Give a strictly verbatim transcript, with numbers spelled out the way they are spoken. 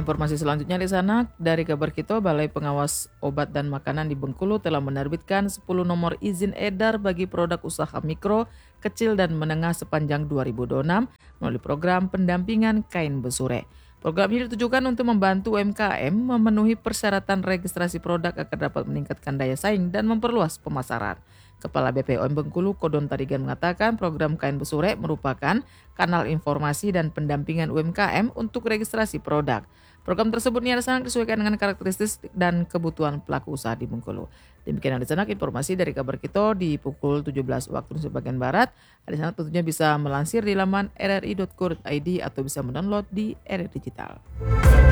Informasi selanjutnya di sana dari kabar kita, Balai Pengawas Obat dan Makanan di Bengkulu telah menerbitkan sepuluh nomor izin edar bagi produk usaha mikro, kecil dan menengah sepanjang dua ribu dua puluh enam melalui program pendampingan kain besure. Program ini ditujukan untuk membantu U M K M memenuhi persyaratan registrasi produk agar dapat meningkatkan daya saing dan memperluas pemasaran. Kepala B P O M Bengkulu, Kodon Tarigan, mengatakan program kain besure merupakan kanal informasi dan pendampingan U M K M untuk registrasi produk. Program tersebut dilaksanakan disesuaikan dengan karakteristik dan kebutuhan pelaku usaha di Bengkulu. Demikian yang disanak informasi dari kabar kita di pukul tujuh belas waktu Indonesia bagian Barat. Di sana tentunya bisa melansir di laman r r i dot co dot i d atau bisa mendownload di R R I Digital.